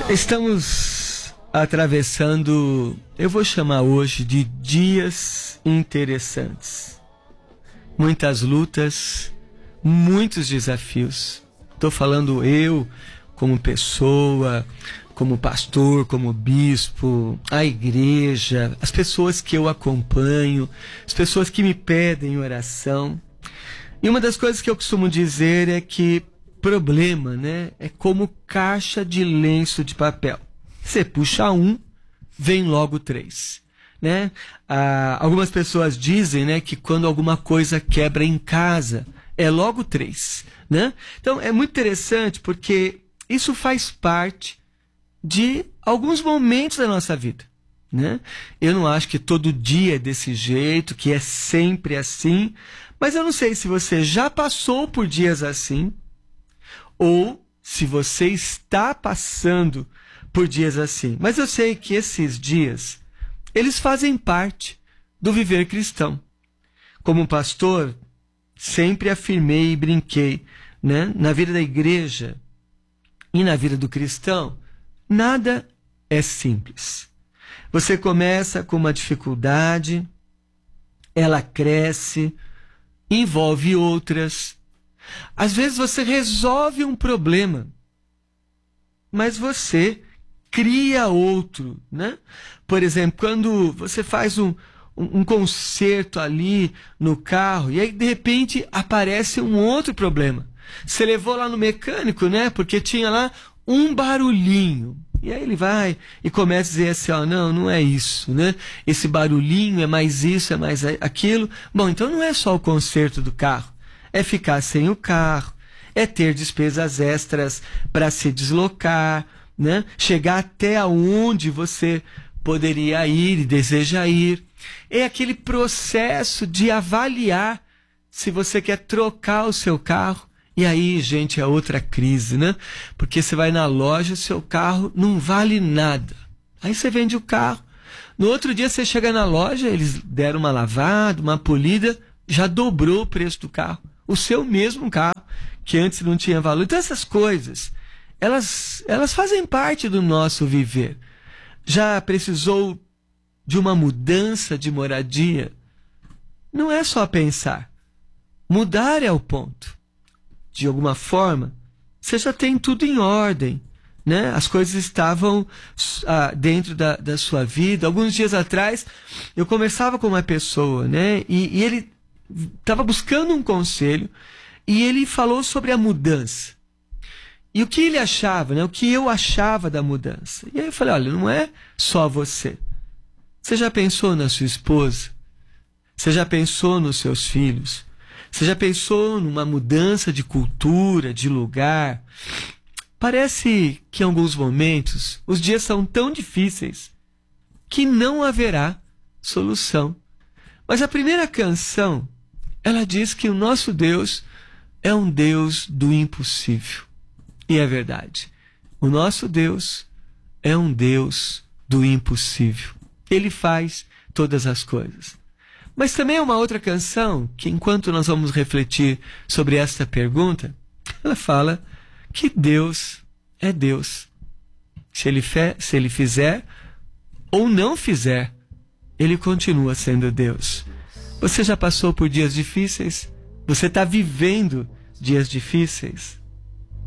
Estamos atravessando, eu vou chamar hoje de dias interessantes. Muitas lutas, muitos desafios. Estou falando eu como pessoa, como pastor, como bispo, a igreja, as pessoas que eu acompanho, as pessoas que me pedem oração. E uma das coisas que eu costumo dizer é que problema, né, é como caixa de lenço de papel. Você puxa um, vem logo três, né? Algumas pessoas dizem, né, que quando alguma coisa quebra em casa, é logo três, né? Então é muito interessante porque isso faz parte de alguns momentos da nossa vida, né? Eu não acho que todo dia é desse jeito, que é sempre assim, mas eu não sei se você já passou por dias assim, ou se você está passando por dias assim. Mas eu sei que esses dias, eles fazem parte do viver cristão. Como pastor, sempre afirmei e brinquei, né? Na vida da igreja e na vida do cristão, nada é simples. Você começa com uma dificuldade, ela cresce, envolve outras. Às vezes você resolve um problema, mas você cria outro, né? Por exemplo, quando você faz um conserto ali no carro e aí de repente aparece um outro problema. Você levou lá no mecânico, né? Porque tinha lá um barulhinho. E aí ele vai e começa a dizer assim, ó, não é isso, né? Esse barulhinho é mais isso, é mais aquilo. Bom, então não é só o conserto do carro. É ficar sem o carro, é ter despesas extras para se deslocar, né? Chegar até onde você poderia ir e deseja ir. É aquele processo de avaliar se você quer trocar o seu carro. E aí, gente, é outra crise, né? Porque você vai na loja, seu carro não vale nada. Aí você vende o carro. No outro dia você chega na loja, eles deram uma lavada, uma polida, já dobrou o preço do carro. O seu mesmo carro, que antes não tinha valor. Então essas coisas, elas fazem parte do nosso viver. Já precisou de uma mudança de moradia? Não é só pensar. Mudar é o ponto. De alguma forma, você já tem tudo em ordem, né? As coisas estavam dentro da sua vida. Alguns dias atrás, eu conversava com uma pessoa, né? E ele estava buscando um conselho e ele falou sobre a mudança. E o que ele achava, né? O que eu achava da mudança. E aí eu falei, olha, não é só você. Você já pensou na sua esposa? Você já pensou nos seus filhos? Você já pensou numa mudança de cultura, de lugar? Parece que em alguns momentos os dias são tão difíceis que não haverá solução. Mas a primeira canção, ela diz que o nosso Deus é um Deus do impossível. E é verdade. O nosso Deus é um Deus do impossível. Ele faz todas as coisas. Mas também é uma outra canção que, enquanto nós vamos refletir sobre esta pergunta, ela fala que Deus é Deus. Se ele fizer ou não fizer, ele continua sendo Deus. Você já passou por dias difíceis? Você está vivendo dias difíceis?